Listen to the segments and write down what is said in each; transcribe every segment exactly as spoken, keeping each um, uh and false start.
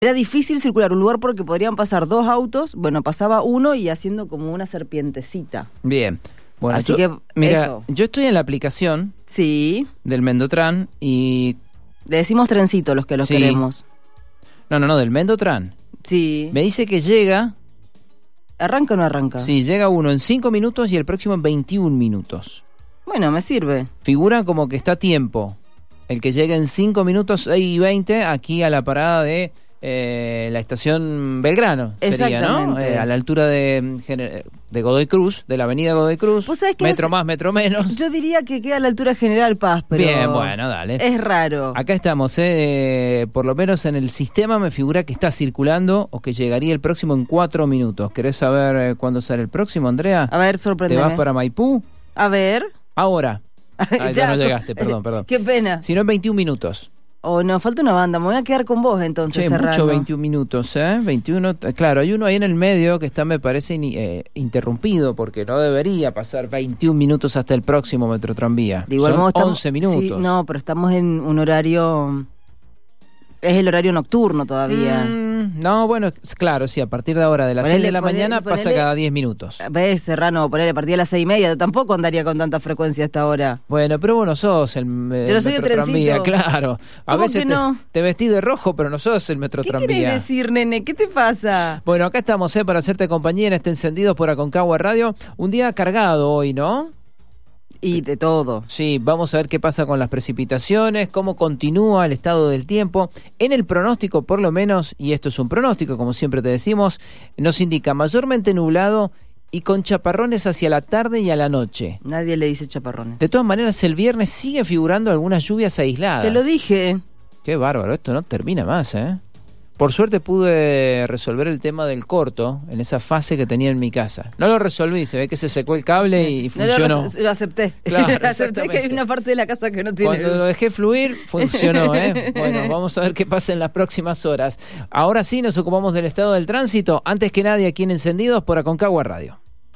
Era difícil circular un lugar porque podrían pasar dos autos, bueno, pasaba uno y haciendo como una serpientecita. Bien. Bueno, así yo, que mira, eso. Yo estoy en la aplicación sí. del Mendotran y... Le decimos trencito los que los sí. queremos. No, no, no, del Mendotran. Sí. Me dice que llega... ¿Arranca o no arranca? Sí, llega uno en cinco minutos y el próximo en veintiún minutos. Bueno, me sirve. Figura como que está a tiempo. El que llegue en cinco minutos y veinte aquí a la parada de eh, la estación Belgrano. Sería, ¿no? Eh, a la altura de, de Godoy Cruz, de la avenida Godoy Cruz. ¿Vos sabés que metro no sé, más, metro menos. Yo diría que queda a la altura General Paz, pero... Bien, bueno, dale. Es raro. Acá estamos, eh, por lo menos en el sistema me figura que está circulando o que llegaría el próximo en cuatro minutos. ¿Querés saber eh, cuándo sale el próximo, Andrea? A ver, sorprendeme. ¿Te vas para Maipú? A ver... Ahora. Ah, ya, ya no llegaste, perdón, perdón. Qué pena. Si no, en veintiún minutos. Oh, no, falta una banda. Me voy a quedar con vos entonces, Sí, Serrano. mucho veintiún minutos, ¿eh? veintiuno, claro, hay uno ahí en el medio que está, me parece, in, eh, interrumpido, porque no debería pasar veintiún minutos hasta el próximo metro tranvía. De igual Son modo estamos, once minutos. Sí, no, pero estamos en un horario... Es el horario nocturno todavía. Mm, no, bueno, claro, sí, a partir de ahora, de las seis de la ponele, mañana, ponele, pasa cada diez minutos. ¿Ves, Serrano? Ponele a partir de las seis y media. Yo tampoco andaría con tanta frecuencia hasta ahora. Bueno, pero vos no sos el, el Yo no soy metro el tranvía, claro. A ¿Cómo veces que no? te, te vestís de rojo, pero no sos el metro ¿Qué tranvía. ¿Qué querés decir, nene? ¿Qué te pasa? Bueno, acá estamos, ¿eh? Para hacerte compañía en este Encendidos por Aconcagua Radio. Un día cargado hoy, ¿no? Y de todo. Sí, vamos a ver qué pasa con las precipitaciones, cómo continúa el estado del tiempo. En el pronóstico, por lo menos, y esto es un pronóstico, como siempre te decimos, nos indica mayormente nublado y con chaparrones hacia la tarde y a la noche. Nadie le dice chaparrones. De todas maneras, el viernes sigue figurando algunas lluvias aisladas. Te lo dije. Qué bárbaro, esto no termina más, ¿eh? Por suerte pude resolver el tema del corto en esa fase que tenía en mi casa. No lo resolví, se ve que se secó el cable y funcionó. No, lo, lo acepté. Claro, lo acepté que hay una parte de la casa que no tiene Cuando luz. lo dejé fluir, funcionó, ¿eh? Bueno, vamos a ver qué pasa en las próximas horas. Ahora sí nos ocupamos del estado del tránsito. Antes que nadie, aquí en Encendidos por Aconcagua Radio.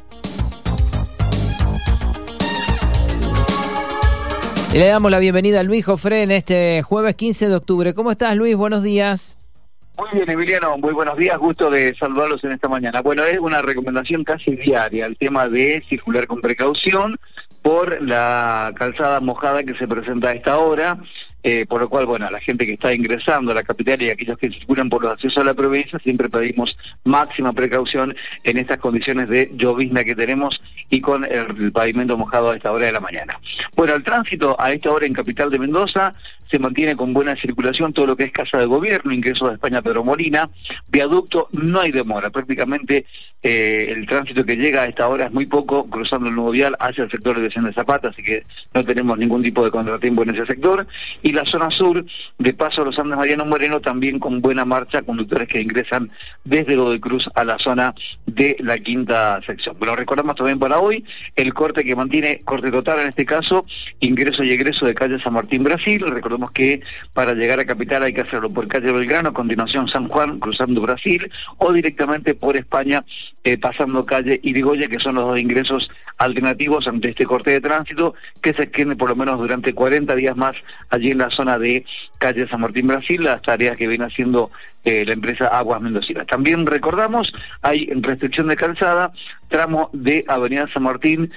Y le damos la bienvenida a Luis Jofré en este jueves quince de octubre. ¿Cómo estás, Luis? Buenos días. Muy bien, Emiliano, muy buenos días, gusto de saludarlos en esta mañana. Bueno, es una recomendación casi diaria el tema de circular con precaución por la calzada mojada que se presenta a esta hora, eh, por lo cual, bueno, a la gente que está ingresando a la capital y aquellos que circulan por los accesos a la provincia, siempre pedimos máxima precaución en estas condiciones de llovizna que tenemos y con el, el pavimento mojado a esta hora de la mañana. Bueno, el tránsito a esta hora en Capital de Mendoza se mantiene con buena circulación todo lo que es Casa de Gobierno, ingreso de España Pedro Molina, viaducto, no hay demora, prácticamente eh, el tránsito que llega a esta hora es muy poco, cruzando el nuevo vial hacia el sector de Vicente Zapata, así que no tenemos ningún tipo de contratiempo en ese sector, y la zona sur, de paso a los Andes Mariano Moreno, también con buena marcha, conductores que ingresan desde Godoy Cruz a la zona de la quinta sección. Bueno, recordamos también para hoy el corte que mantiene, corte total en este caso, ingreso y egreso de calle San Martín Brasil. Recordemos que para llegar a Capital hay que hacerlo por calle Belgrano, a continuación San Juan, cruzando Brasil, o directamente por España, eh, pasando calle Irigoyen, que son los dos ingresos alternativos ante este corte de tránsito, que se extiende por lo menos durante cuarenta días más allí en la zona de calle San Martín Brasil, las tareas que viene haciendo eh, la empresa Aguas Mendocinas. También recordamos, hay restricción de calzada, tramo de Avenida San Martín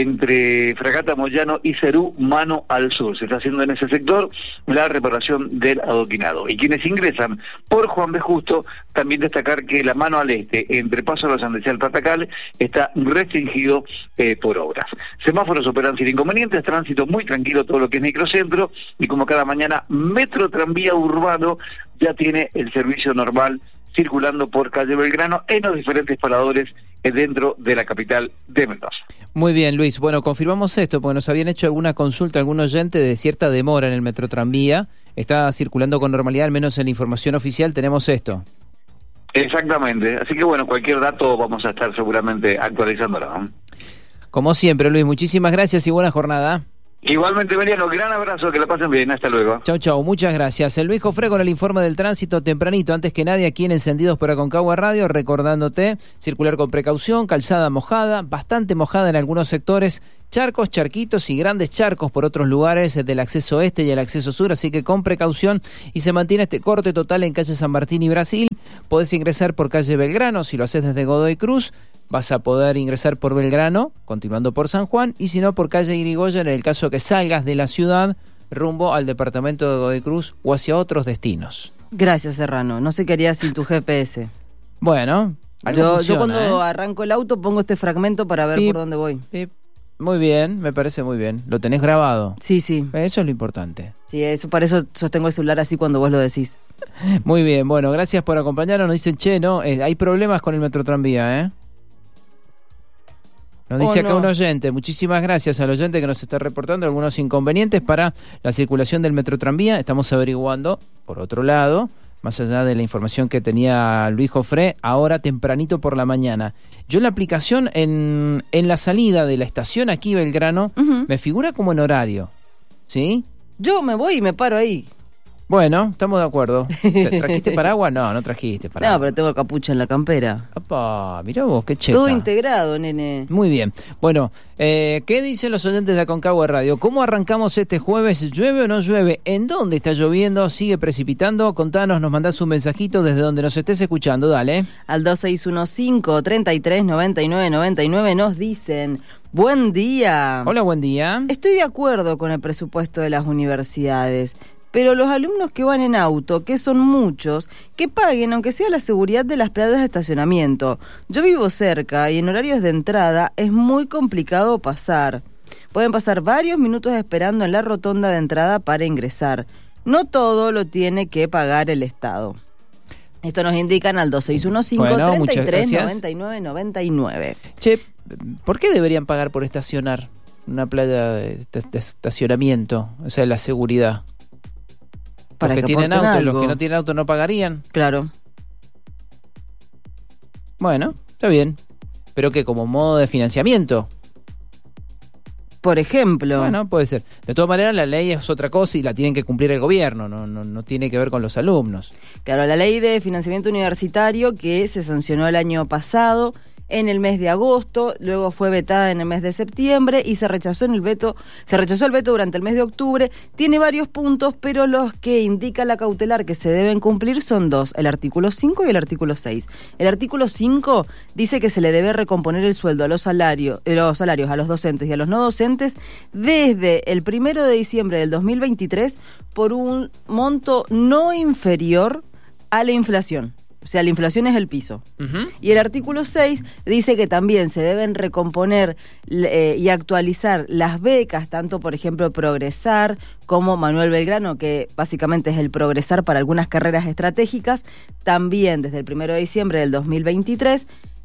entre Fragata Moyano y Cerú, mano al sur. Se está haciendo en ese sector la reparación del adoquinado. Y quienes ingresan por Juan B. Justo, también destacar que la mano al este, entre Paso a los Andes y el Patacal, está restringido eh, por obras. Semáforos operan sin inconvenientes, tránsito muy tranquilo todo lo que es microcentro, y como cada mañana, Metro Tranvía Urbano ya tiene el servicio normal circulando por calle Belgrano en los diferentes paradores dentro de la capital de Mendoza. Muy bien, Luis. Bueno, confirmamos esto porque nos habían hecho alguna consulta, algún oyente de cierta demora en el Metro Tranvía. Está circulando con normalidad, al menos en la información oficial tenemos esto. Exactamente. Así que bueno, cualquier dato vamos a estar seguramente actualizándolo, ¿no? Como siempre, Luis, muchísimas gracias y buena jornada. Igualmente, Mariano, gran abrazo, que la pasen bien, hasta luego. Chau, chau, muchas gracias. El Luis Jofré con el informe del tránsito tempranito, antes que nadie aquí en Encendidos por Aconcagua Radio, recordándote, circular con precaución, calzada mojada, bastante mojada en algunos sectores, charcos, charquitos y grandes charcos por otros lugares del acceso este y el acceso sur, así que con precaución, y se mantiene este corte total en calle San Martín y Brasil. Podés ingresar por calle Belgrano, si lo haces desde Godoy Cruz, vas a poder ingresar por Belgrano, continuando por San Juan, y si no, por calle Irigoyen, en el caso que salgas de la ciudad rumbo al departamento de Godoy Cruz o hacia otros destinos. Gracias, Serrano. No sé qué haría sin tu G P S. Bueno, algo yo, funciona, yo cuando ¿eh? arranco el auto pongo este fragmento para ver Pip, por dónde voy. pip. Muy bien, me parece muy bien. ¿Lo tenés grabado? Sí, sí. Eso es lo importante. Sí, eso, para eso sostengo el celular así cuando vos lo decís. Muy bien, bueno, gracias por acompañarnos. Nos dicen, che, no, eh, hay problemas con el Metrotranvía, ¿eh? Nos dice Oh, acá no. un oyente, muchísimas gracias al oyente que nos está reportando algunos inconvenientes para la circulación del Metrotranvía. Estamos averiguando, por otro lado, más allá de la información que tenía Luis Jofré, ahora tempranito por la mañana. Yo en la aplicación, en, en la salida de la estación aquí Belgrano, Ujú. me figura como en horario, ¿sí? Yo me voy y me paro ahí. Bueno, estamos de acuerdo. ¿Te- ¿Trajiste paraguas? No, no trajiste paraguas. No, pero tengo capucha en la campera. Opa, mirá vos, qué checa. Todo integrado, nene. Muy bien. Bueno, eh, ¿qué dicen los oyentes de Aconcagua Radio? ¿Cómo arrancamos este jueves? ¿Llueve o no llueve? ¿En dónde está lloviendo? ¿Sigue precipitando? Contanos, nos mandás un mensajito desde donde nos estés escuchando. Dale. Al dos seis uno cinco, treinta y tres, noventa y nueve, noventa y nueve nos dicen: buen día. Hola, buen día. Estoy de acuerdo con el presupuesto de las universidades, pero los alumnos que van en auto, que son muchos, que paguen aunque sea la seguridad de las plazas de estacionamiento. Yo vivo cerca y en horarios de entrada es muy complicado pasar. Pueden pasar varios minutos esperando en la rotonda de entrada para ingresar. No todo lo tiene que pagar el Estado. Esto nos indican al dos seis uno cinco, Bueno, treinta y muchas tres, gracias. noventa y nueve, noventa y nueve. Che, ¿por qué deberían pagar por estacionar una playa de, de- de estacionamiento? O sea, la seguridad. Para Los que que tienen aporten auto y los algo. que no tienen auto no pagarían. Claro. Bueno, está bien. ¿Pero qué? ¿Como modo de financiamiento? Por ejemplo. Bueno, puede ser. De todas maneras, la ley es otra cosa y la tienen que cumplir el gobierno, no, no, no tiene que ver con los alumnos. Claro, la ley de financiamiento universitario que se sancionó el año pasado en el mes de agosto, luego fue vetada en el mes de septiembre y se rechazó en el veto, se rechazó el veto durante el mes de octubre. Tiene varios puntos, pero los que indica la cautelar que se deben cumplir son dos, el artículo cinco y el artículo seis. El artículo cinco dice que se le debe recomponer el sueldo a los salarios, eh, los salarios a los docentes y a los no docentes desde el primero de diciembre del dos mil veintitrés por un monto no inferior a la inflación. O sea, la inflación es el piso. Uh-huh. Y el artículo seis dice que también se deben recomponer eh, y actualizar las becas, tanto, por ejemplo, Progresar como Manuel Belgrano, que básicamente es el Progresar para algunas carreras estratégicas, también desde el primero de diciembre del dos mil veintitrés.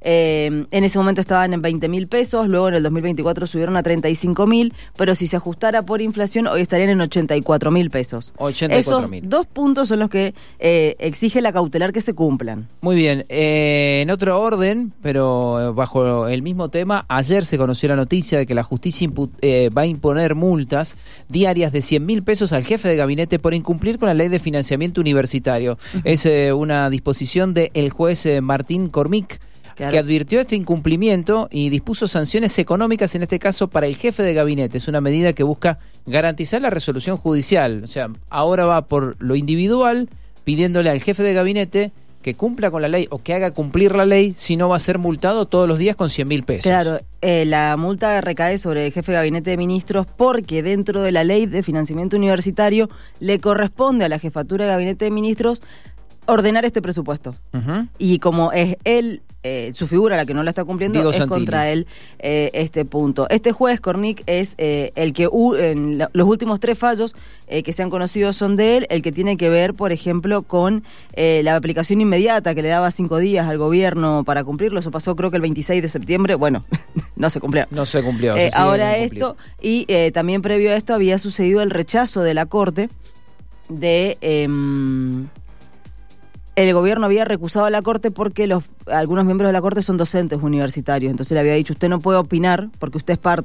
Eh, en ese momento estaban en veinte mil pesos, luego en el dos mil veinticuatro subieron a treinta y cinco mil, pero si se ajustara por inflación hoy estarían en ochenta y cuatro mil pesos. ochenta y cuatro mil. Esos dos puntos son los que eh, exige la cautelar que se cumplan. Muy bien, eh, en otro orden, pero bajo el mismo tema, ayer se conoció la noticia de que la justicia impu- eh, va a imponer multas diarias de cien mil pesos al jefe de gabinete por incumplir con la ley de financiamiento universitario. Uh-huh. Es eh, una disposición del juez eh, Martín Cormic, claro, que advirtió este incumplimiento y dispuso sanciones económicas, en este caso para el jefe de gabinete. Es una medida que busca garantizar la resolución judicial. O sea, ahora va por lo individual, pidiéndole al jefe de gabinete que cumpla con la ley o que haga cumplir la ley, si no va a ser multado todos los días con cien mil pesos. Claro, eh, la multa recae sobre el jefe de gabinete de ministros porque dentro de la ley de financiamiento universitario le corresponde a la jefatura de gabinete de ministros ordenar este presupuesto. Uh-huh. Y como es él, eh, su figura la que no la está cumpliendo, Diego es Santilli. Contra él eh, este punto. Este juez, Cornic, es eh, el que uh, en la, los últimos tres fallos eh, que se han conocido son de él, el que tiene que ver, por ejemplo, con eh, la aplicación inmediata que le daba cinco días al gobierno para cumplirlo. Eso pasó creo que el veintiséis de septiembre. Bueno, no se cumplió. No se cumplió. Eh, se ahora esto, y eh, también previo a esto había sucedido el rechazo de la Corte de... Eh, el gobierno había recusado a la Corte porque los algunos miembros de la Corte son docentes universitarios. Entonces le había dicho, usted no puede opinar porque usted es parte.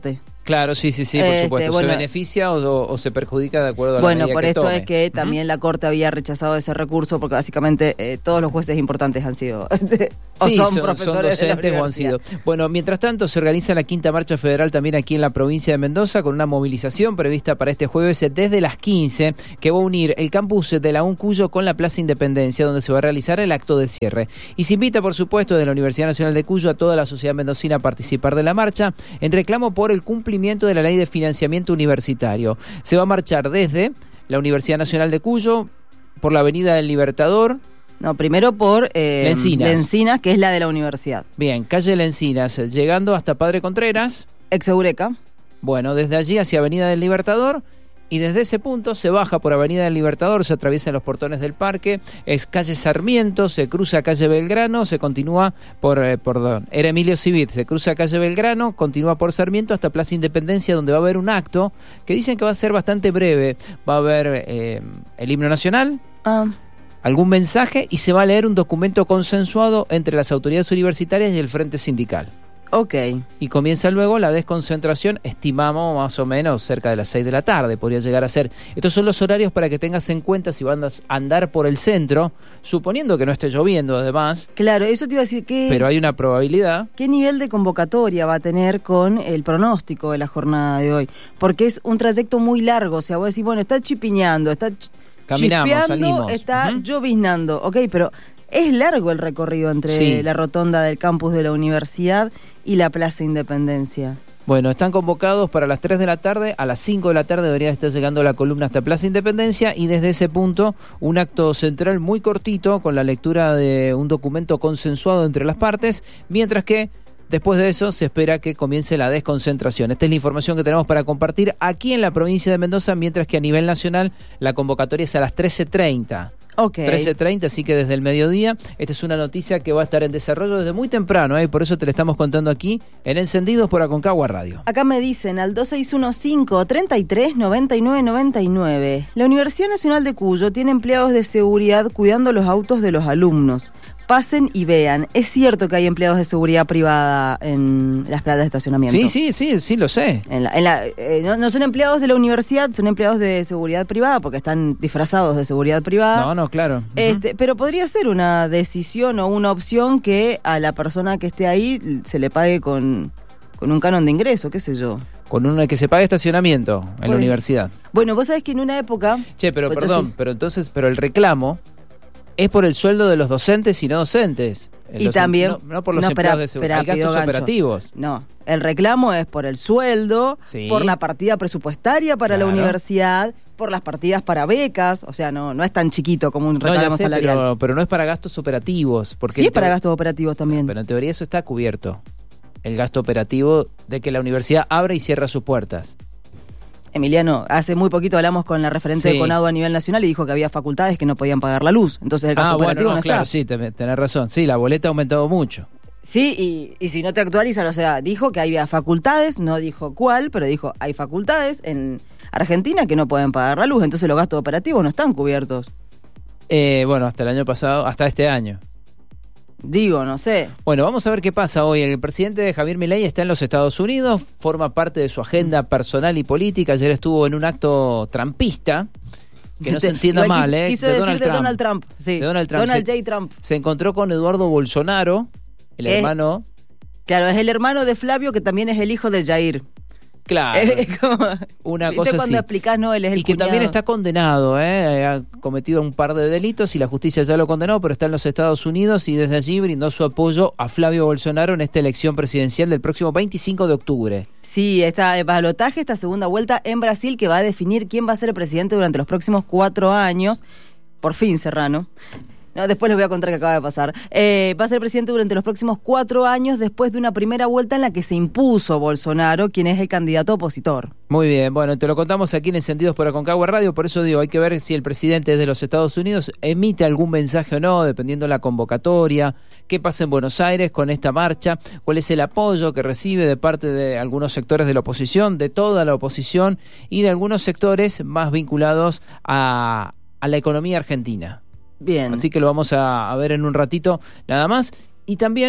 Claro, sí, sí, sí, por Este, supuesto. bueno, ¿Se beneficia o, o se perjudica de acuerdo a la Bueno, medida por que esto tome? es que ¿Mm? también la Corte había rechazado ese recurso porque básicamente eh, todos los jueces importantes han sido o Sí, son, son, profesores son docentes de la o han sido. universidad. Bueno, mientras tanto se organiza la quinta marcha federal también aquí en la provincia de Mendoza con una movilización prevista para este jueves desde las quince que va a unir el campus de la UNCuyo con la Plaza Independencia donde se va a realizar el acto de cierre. Y se invita, por supuesto, desde la Universidad Nacional de Cuyo a toda la sociedad mendocina a participar de la marcha en reclamo por el cumplimiento de la Ley de Financiamiento Universitario. Se va a marchar desde la Universidad Nacional de Cuyo por la Avenida del Libertador. No, primero por eh, Lencinas. Lencinas, que es la de la universidad. Bien, calle Lencinas, llegando hasta Padre Contreras. Ex Eureka. Bueno, desde allí hacia Avenida del Libertador y desde ese punto se baja por Avenida del Libertador, se atraviesan los portones del parque, es calle Sarmiento, se cruza calle Belgrano, se continúa por, eh, perdón, era Emilio Civit, se cruza calle Belgrano, continúa por Sarmiento hasta Plaza Independencia donde va a haber un acto que dicen que va a ser bastante breve. Va a haber eh, el himno nacional, Ah. algún mensaje y se va a leer un documento consensuado entre las autoridades universitarias y el Frente Sindical. Ok. Y comienza luego la desconcentración, estimamos más o menos cerca de las seis de la tarde, podría llegar a ser. Estos son los horarios para que tengas en cuenta si vas a andar por el centro, suponiendo que no esté lloviendo además, Claro, eso te iba a decir que... pero hay una probabilidad. ¿Qué nivel de convocatoria va a tener con el pronóstico de la jornada de hoy? Porque es un trayecto muy largo, o sea, vos decís, bueno, está chipiñando, está ch- Caminamos, chispeando, salimos. está Ujú. lloviznando, ok, pero es largo el recorrido entre Sí. la rotonda del campus de la universidad y la Plaza Independencia. Bueno, están convocados para las tres de la tarde, a las cinco de la tarde debería estar llegando la columna hasta Plaza Independencia y desde ese punto un acto central muy cortito con la lectura de un documento consensuado entre las partes, mientras que después de eso se espera que comience la desconcentración. Esta es la información que tenemos para compartir aquí en la provincia de Mendoza, mientras que a nivel nacional la convocatoria es a las trece treinta. Ok. trece treinta, así que desde el mediodía. Esta es una noticia que va a estar en desarrollo desde muy temprano, ¿eh? Por eso te la estamos contando aquí en Encendidos por Aconcagua Radio. Acá me dicen al dos seis uno cinco, treinta y tres, noventa y nueve, noventa y nueve. La Universidad Nacional de Cuyo tiene empleados de seguridad cuidando los autos de los alumnos. Pasen y vean. Es cierto que hay empleados de seguridad privada en las plazas de estacionamiento. Sí, sí, sí, sí, lo sé. En la, en la, eh, no, no son empleados de la universidad, son empleados de seguridad privada porque están disfrazados de seguridad privada. No, no, claro. Ujú. Este, pero podría ser una decisión o una opción que a la persona que esté ahí se le pague con, con un canon de ingreso, qué sé yo. Con uno que se pague estacionamiento en Bueno. la universidad. Bueno, vos sabés que en una época... Che, pero Pues perdón, yo sí. pero entonces, pero el reclamo es por el sueldo de los docentes y no docentes. Y Los también... em- No, no por los no, empleados espera, de seguridad. Hay espera, pido gastos gancho. operativos. No, el reclamo es por el sueldo, Sí. por la partida presupuestaria para la Claro. universidad, por las partidas para becas, o sea, no, no es tan chiquito como un No, ya reclamo sé, salarial. pero, pero no es para gastos operativos. Porque Sí en es para teo- gastos operativos también. Pero en teoría eso está cubierto. El gasto operativo de que la universidad abra y cierra sus puertas. Emiliano, hace muy poquito hablamos con la referente Sí. de CONADO a nivel nacional y dijo que había facultades que no podían pagar la luz. Entonces el gasto Ah, bueno, operativo no, no, claro, está. sí, te- tenés razón. Sí, la boleta ha aumentado mucho. Sí, y, y si no te actualizan, o sea, dijo que había facultades, no dijo cuál, pero dijo hay facultades en Argentina que no pueden pagar la luz, entonces los gastos operativos no están cubiertos. Eh, bueno, hasta el año pasado, hasta este año. Digo, no sé. Bueno, vamos a ver qué pasa hoy. El presidente Javier Milei está en los Estados Unidos, forma parte de su agenda personal y política. Ayer estuvo en un acto trampista, que no se entienda Igual mal, quiso, ¿eh? quiso de decir Donald de Trump. Donald Trump. Sí. De Donald Trump. Donald Se- J. Trump. Se encontró con Eduardo Bolsonaro, el ¿Qué? hermano. Claro, es el hermano de Flavio que también es el hijo de Jair. Claro. Es como, Una ¿viste cosa cuando así. explicás, no, él es el Y que cuñado? también está condenado, ¿eh? Ha cometido un par de delitos y la justicia ya lo condenó, pero está en los Estados Unidos y desde allí brindó su apoyo a Flavio Bolsonaro en esta elección presidencial del próximo veinticinco de octubre. Sí, está de balotaje, esta segunda vuelta en Brasil que va a definir quién va a ser presidente durante los próximos cuatro años. Por fin, Serrano. No, después les voy a contar qué acaba de pasar. Eh, va a ser presidente durante los próximos cuatro años después de una primera vuelta en la que se impuso Bolsonaro, quien es el candidato opositor. Muy bien, bueno, te lo contamos aquí en Encendidos por Aconcagua Radio, por eso digo, hay que ver si el presidente de los Estados Unidos emite algún mensaje o no, dependiendo de la convocatoria, qué pasa en Buenos Aires con esta marcha, cuál es el apoyo que recibe de parte de algunos sectores de la oposición, de toda la oposición y de algunos sectores más vinculados a, a la economía argentina. Bien. Así que lo vamos a, a ver en un ratito nada más. Y también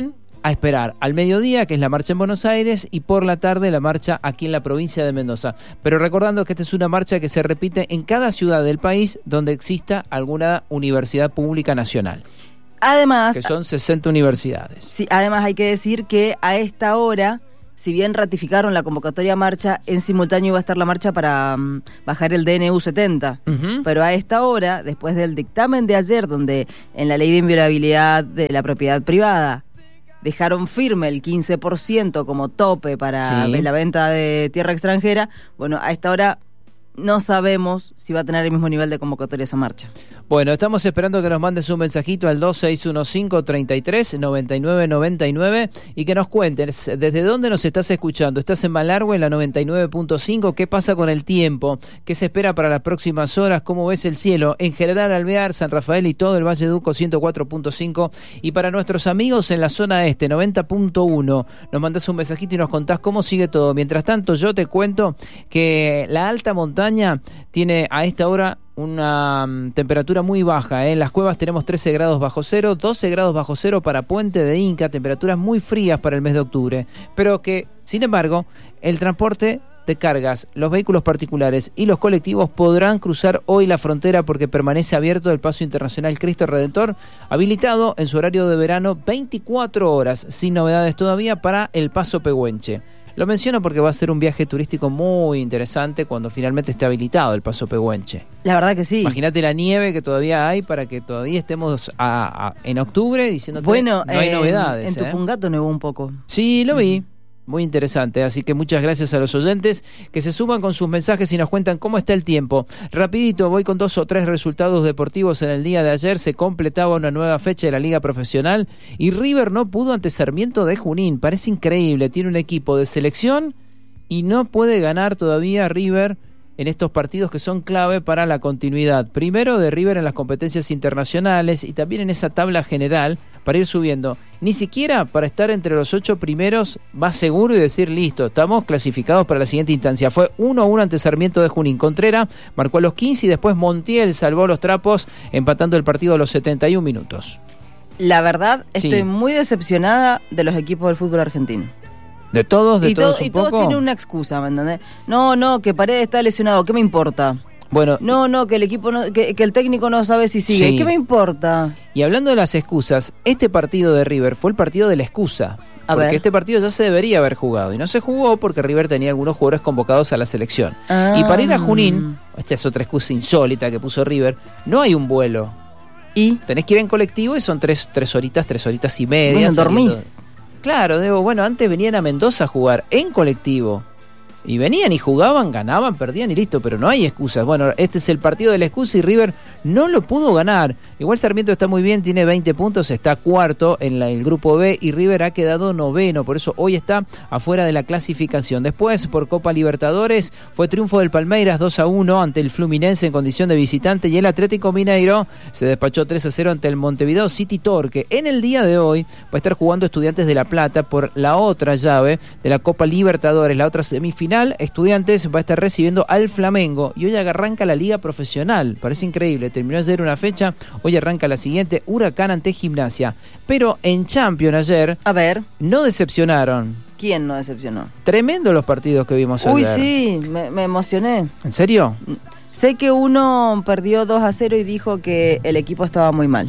a esperar al mediodía, que es la marcha en Buenos Aires, y por la tarde la marcha aquí en la provincia de Mendoza. Pero recordando que esta es una marcha que se repite en cada ciudad del país donde exista alguna universidad pública nacional. Además, que son sesenta universidades. Sí, además hay que decir que a esta hora, si bien ratificaron la convocatoria a marcha, en simultáneo iba a estar la marcha para um, bajar el D N U setenta. Uh-huh. Pero a esta hora, después del dictamen de ayer, donde en la ley de inviolabilidad de la propiedad privada dejaron firme el quince por ciento como tope para sí. la venta de tierra extranjera, bueno, a esta hora no sabemos si va a tener el mismo nivel de convocatoria esa marcha. Bueno, estamos esperando que nos mandes un mensajito al dos seis uno cinco, treinta y tres, noventa y nueve, noventa y nueve y que nos cuentes desde dónde nos estás escuchando. ¿Estás en Malargüe, en la noventa y nueve punto cinco? ¿Qué pasa con el tiempo? ¿Qué se espera para las próximas horas? ¿Cómo ves el cielo? En general, Alvear, San Rafael y todo el Valle de Uco, ciento cuatro punto cinco. Y para nuestros amigos en la zona este, noventa punto uno, nos mandás un mensajito y nos contás cómo sigue todo. Mientras tanto, yo te cuento que la alta montaña tiene a esta hora una um, temperatura muy baja, ¿eh? En las cuevas tenemos trece grados bajo cero, doce grados bajo cero para Puente de Inca, temperaturas muy frías para el mes de octubre, pero que, sin embargo, el transporte de cargas, los vehículos particulares y los colectivos podrán cruzar hoy la frontera porque permanece abierto el paso internacional Cristo Redentor, habilitado en su horario de verano veinticuatro horas, sin novedades todavía para el paso Pehuenche. Lo menciono porque va a ser un viaje turístico muy interesante cuando finalmente esté habilitado el paso Pehuenche. La verdad que sí. Imagínate la nieve que todavía hay para que todavía estemos a, a, en octubre diciendo bueno, que no hay eh, novedades. En Tupungato ¿eh? nevó un poco. Sí, lo vi. Muy interesante, así que muchas gracias a los oyentes que se suman con sus mensajes y nos cuentan cómo está el tiempo. Rapidito, voy con dos o tres resultados deportivos. En el día de ayer se completaba una nueva fecha de la Liga Profesional y River no pudo ante Sarmiento de Junín. Parece increíble, tiene un equipo de selección y no puede ganar todavía River en estos partidos que son clave para la continuidad. Primero de River en las competencias internacionales y también en esa tabla general para ir subiendo. Ni siquiera para estar entre los ocho primeros va seguro y decir, listo, estamos clasificados para la siguiente instancia. Fue uno a uno ante Sarmiento de Junín. Contreras marcó a los quince y después Montiel salvó los trapos empatando el partido a los setenta y un minutos. La verdad, Sí. estoy muy decepcionada de los equipos del fútbol argentino. ¿De todos? ¿De y todos todo, un y todos poco? tienen una excusa, ¿me entendés? No, no, que Paredes está lesionado, ¿qué me importa? Bueno, No, no, que el equipo no, que, que el técnico no sabe si sigue, Sí. ¿qué me importa? y hablando de las excusas, este partido de River fue el partido de la excusa. A porque ver. este partido ya se debería haber jugado y no se jugó porque River tenía algunos jugadores convocados a la selección. Ah. Y para ir a Junín, esta es otra excusa insólita que puso River, no hay un vuelo. ¿Y? Tenés que ir en colectivo y son tres, tres horitas, tres horitas y media. Bueno, saliendo- dormís. Claro, Debo, bueno, antes venían a Mendoza a jugar en colectivo. Y venían y jugaban, ganaban, perdían y listo, pero no hay excusas. Bueno, este es el partido de la excusa y River no lo pudo ganar. Igual Sarmiento está muy bien, tiene veinte puntos, está cuarto en la- el grupo B y River ha quedado noveno, por eso hoy está afuera de la clasificación. Después, por Copa Libertadores, fue triunfo del Palmeiras dos a uno ante el Fluminense en condición de visitante y el Atlético Mineiro se despachó tres a cero ante el Montevideo City Torque. En el día de hoy va a estar jugando Estudiantes de La Plata por la otra llave de la Copa Libertadores, la otra semifinal. Estudiantes va a estar recibiendo al Flamengo y hoy arranca la Liga Profesional. Parece increíble, terminó ayer una fecha, hoy arranca la siguiente, Huracán ante Gimnasia. Pero en Champions ayer A ver, no decepcionaron. ¿quién no decepcionó? Tremendo los partidos que vimos Uy, ayer. sí, me, me emocioné. ¿En serio? Sé que uno perdió dos a cero y dijo que el equipo estaba muy mal.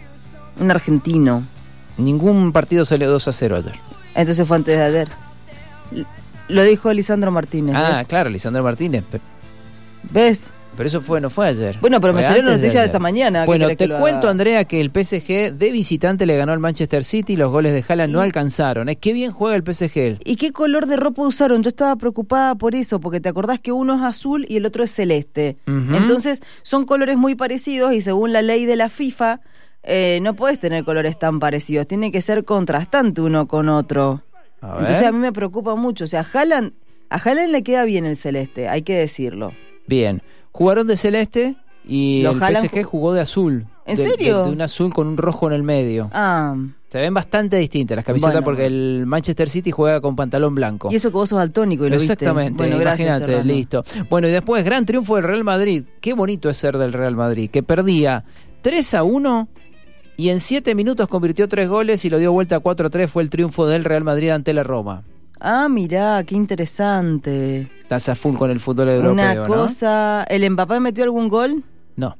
Un argentino. Ningún partido salió dos a cero ayer. Entonces fue antes de ayer. L- Lo dijo Lisandro Martínez. Ah, ¿ves? claro, Lisandro Martínez. Pero, ¿Ves? pero eso fue, no fue ayer. Bueno, pero me Fue salió la antes noticia de ayer. esta mañana. ¿qué Bueno, querés que te lo cuento, haga? Andrea, que el P S G de visitante le ganó al Manchester City y los goles de Haaland no alcanzaron. ¿Eh? Qué bien juega el P S G. ¿Y qué color de ropa usaron? Yo estaba preocupada por eso, porque te acordás que uno es azul y el otro es celeste. Ujú. Entonces, son colores muy parecidos y según la ley de la FIFA, eh, no podés tener colores tan parecidos. Tiene que ser contrastante uno con otro. A ver. Entonces, a mí me preocupa mucho. O sea, Haaland, a Haaland le queda bien el celeste, hay que decirlo. Bien. Jugaron de celeste y Los el Haaland P S G ju- jugó de azul. ¿En De- serio? De, de un azul con un rojo en el medio. Ah, Se ven bastante distintas las camisetas Bueno, porque bueno. el Manchester City juega con pantalón blanco. y eso que vos sos daltónico y lo viste. Exactamente, Bueno, gracias, imagínate, Serrano. listo. Bueno, y después, gran triunfo del Real Madrid. Qué bonito es ser del Real Madrid, que perdía tres a uno y en siete minutos convirtió tres goles y lo dio vuelta a cuatro a tres. Fue el triunfo del Real Madrid ante la Roma. Ah, mirá, qué interesante. Estás a full con el fútbol europeo, Una cosa, ¿no? ¿El Mbappé metió algún gol? No.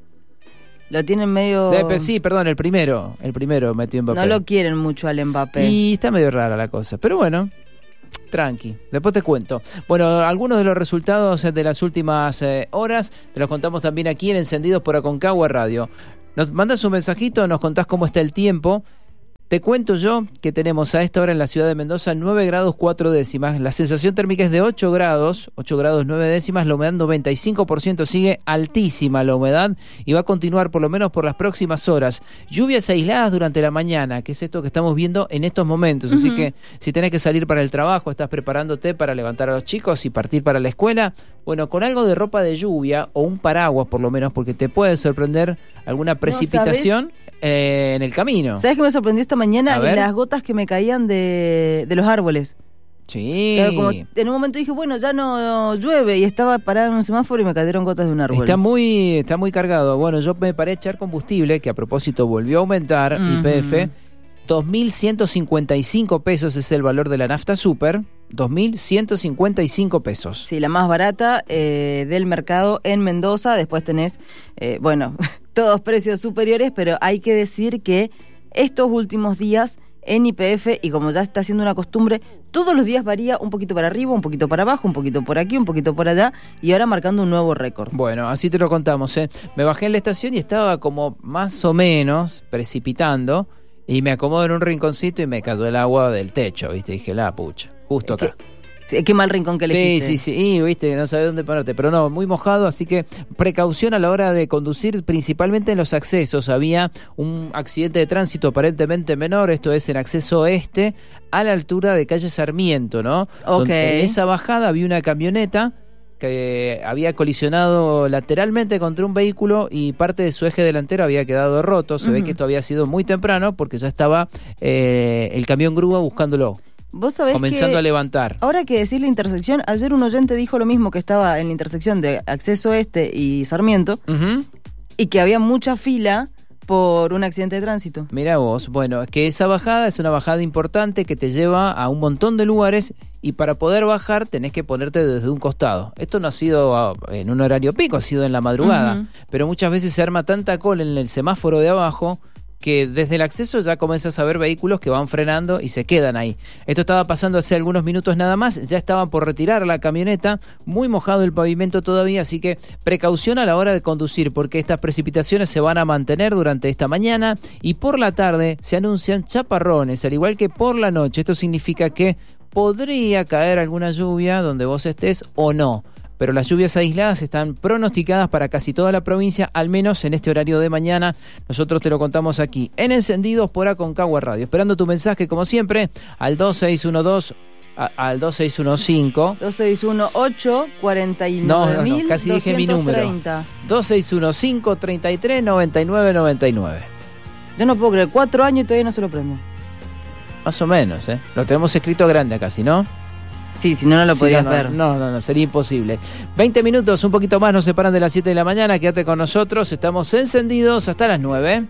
Lo tienen medio... De, sí, perdón, el primero. El primero metió Mbappé. No lo quieren mucho al Mbappé. Y está medio rara la cosa, pero bueno, tranqui. Después te cuento. Bueno, algunos de los resultados de las últimas eh, horas te los contamos también aquí en Encendidos por Aconcagua Radio. Nos mandas un mensajito, nos contás cómo está el tiempo. Te cuento yo que tenemos a esta hora en la ciudad de Mendoza nueve grados cuatro décimas. La sensación térmica es de ocho grados, ocho grados nueve décimas. La humedad noventa y cinco por ciento, sigue altísima la humedad y va a continuar por lo menos por las próximas horas. Lluvias aisladas durante la mañana, que es esto que estamos viendo en estos momentos. Uh-huh. Así que si tenés que salir para el trabajo, estás preparándote para levantar a los chicos y partir para la escuela, bueno, con algo de ropa de lluvia o un paraguas por lo menos, porque te puede sorprender alguna precipitación. No, Eh, en el camino. ¿Sabes qué me sorprendió esta mañana? Las gotas que me caían de, de los árboles. Sí. Claro, como en un momento dije, bueno, ya no llueve, y estaba parado en un semáforo y me cayeron gotas de un árbol. Está muy, está muy cargado. Bueno, yo me paré a echar combustible, que a propósito volvió a aumentar, uh-huh. Y P F. dos mil ciento cincuenta y cinco pesos es el valor de la nafta super. dos mil ciento cincuenta y cinco pesos. Sí, la más barata eh, del mercado en Mendoza. Después tenés, eh, bueno, todos precios superiores, pero hay que decir que estos últimos días en Y P F, y como ya está siendo una costumbre, todos los días varía un poquito para arriba, un poquito para abajo, un poquito por aquí, un poquito por allá, y ahora marcando un nuevo récord. Bueno, así te lo contamos, ¿eh? Me bajé en la estación y estaba como más o menos precipitando, y me acomodo en un rinconcito y me cayó el agua del techo, ¿viste? Dije, la pucha, justo acá. ¿Qué? Qué mal rincón que elegiste. Sí, sí, sí, y viste, no sabés dónde pararte, pero no, muy mojado, así que precaución a la hora de conducir, principalmente en los accesos. Había un accidente de tránsito aparentemente menor, esto es en acceso este, a la altura de calle Sarmiento, ¿no? Ok. En esa bajada había una camioneta que había colisionado lateralmente contra un vehículo y parte de su eje delantero había quedado roto. Se uh-huh. ve que esto había sido muy temprano porque ya estaba eh, el camión grúa buscándolo. Vos sabés comenzando que, a levantar. Ahora que decís la intersección, ayer un oyente dijo lo mismo, que estaba en la intersección de Acceso Este y Sarmiento, uh-huh. y que había mucha fila por un accidente de tránsito. Mirá vos, bueno, es que esa bajada es una bajada importante que te lleva a un montón de lugares y para poder bajar tenés que ponerte desde un costado. Esto no ha sido en un horario pico, ha sido en la madrugada, uh-huh. pero muchas veces se arma tanta cola en el semáforo de abajo que desde el acceso ya comenzás a ver vehículos que van frenando y se quedan ahí. Esto estaba pasando hace algunos minutos nada más, ya estaban por retirar la camioneta, muy mojado el pavimento todavía, así que precaución a la hora de conducir, porque estas precipitaciones se van a mantener durante esta mañana y por la tarde se anuncian chaparrones, al igual que por la noche. Esto significa que podría caer alguna lluvia donde vos estés o no. Pero las lluvias aisladas están pronosticadas para casi toda la provincia, al menos en este horario de mañana. Nosotros te lo contamos aquí, en Encendidos por Aconcagua Radio. Esperando tu mensaje, como siempre, al dos seis uno dos, a, al dos seis uno cinco. dos seis uno ocho, cuarenta y nueve mil. No, no, no, casi dije mi número. dos seis uno cinco, treinta y tres, noventa y nueve, noventa y nueve. Yo no puedo creer, cuatro años y todavía no se lo prende. Más o menos, ¿eh? Lo tenemos escrito grande acá, ¿sí, no? Sí, si no, no lo podrías sí, no, ver. No, no, no, sería imposible. veinte minutos, un poquito más, nos separan de las siete de la mañana. Quédate con nosotros, estamos encendidos hasta las nueve.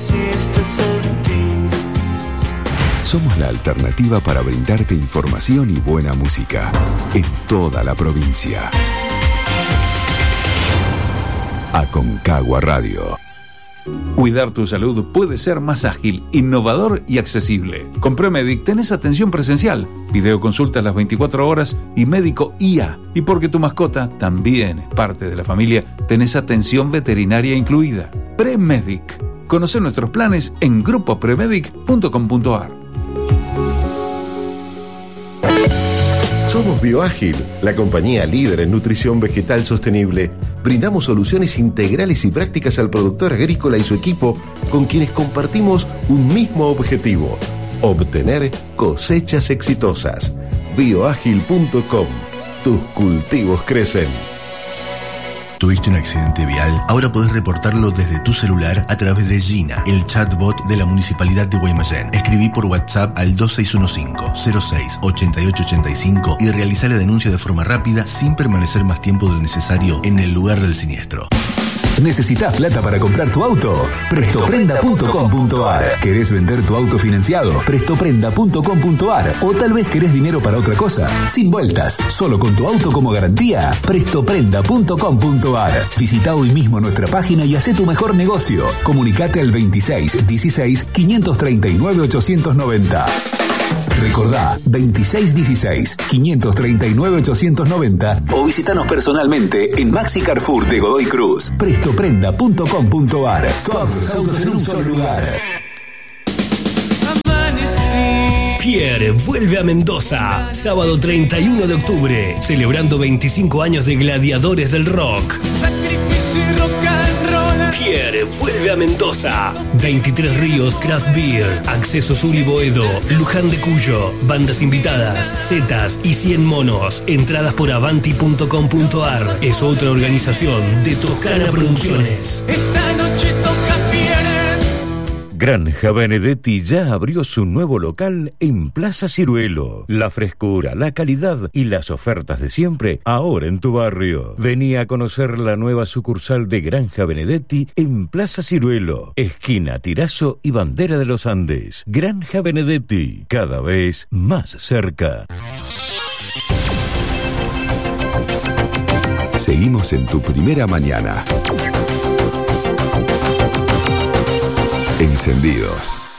Somos la alternativa para brindarte información y buena música en toda la provincia. Aconcagua Radio. Cuidar tu salud puede ser más ágil, innovador y accesible. Con Premedic tenés atención presencial, videoconsultas las veinticuatro horas y médico I A. Y porque tu mascota también es parte de la familia, tenés atención veterinaria incluida. Premedic. Conoce nuestros planes en grupo premedic punto com punto a r. Somos Bioágil, la compañía líder en nutrición vegetal sostenible. Brindamos soluciones integrales y prácticas al productor agrícola y su equipo, con quienes compartimos un mismo objetivo: obtener cosechas exitosas. bioágil punto com. Tus cultivos crecen. ¿Tuviste un accidente vial? Ahora podés reportarlo desde tu celular a través de Gina, el chatbot de la Municipalidad de Guaymallén. Escribí por WhatsApp al dos seis uno cinco, cero seis, ocho ocho ocho cinco y realizá la denuncia de forma rápida sin permanecer más tiempo del necesario en el lugar del siniestro. ¿Necesitas plata para comprar tu auto? Prestoprenda punto com punto ar. ¿Querés vender tu auto financiado? Prestoprenda punto com punto ar. ¿O tal vez querés dinero para otra cosa? Sin vueltas, solo con tu auto como garantía. Prestoprenda punto com punto ar. Visita hoy mismo nuestra página y hacé tu mejor negocio. Comunicate al veintiséis dieciséis quinientos treinta y nueve ochocientos noventa. Recordá, veintiséis dieciséis quinientos treinta y nueve ochocientos noventa o visitanos personalmente en Maxi Carrefour de Godoy Cruz. Prestoprenda punto com punto ar. Todos los autos en un solo lugar. Pierre vuelve a Mendoza, sábado treinta y uno de octubre, celebrando veinticinco años de Gladiadores del Rock. Pierre vuelve a Mendoza. veintitrés Ríos Craft Beer, Acceso Sur y Boedo, Luján de Cuyo, bandas invitadas, Zetas y cien monos. Entradas por avanti punto com punto ar. Es otra organización de Toscana Producciones. Esta noche toca Pierre. Granja Benedetti ya abrió su nuevo local en Plaza Ciruelo. La frescura, la calidad y las ofertas de siempre ahora en tu barrio. Vení a conocer la nueva sucursal de Granja Benedetti en Plaza Ciruelo, esquina Tirazo y Bandera de los Andes. Granja Benedetti, cada vez más cerca. Seguimos en tu primera mañana. Encendidos.